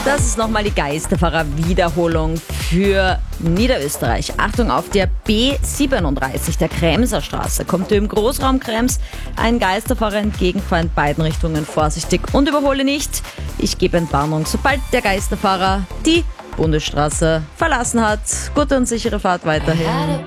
Das ist nochmal die Geisterfahrer-Wiederholung für Niederösterreich. Achtung, auf der B37 der Kremser Straße kommt dir im Großraum Krems ein Geisterfahrer entgegen, fahr in beiden Richtungen vorsichtig und überhole nicht. Ich gebe Entwarnung, sobald der Geisterfahrer die Bundesstraße verlassen hat. Gute und sichere Fahrt weiterhin.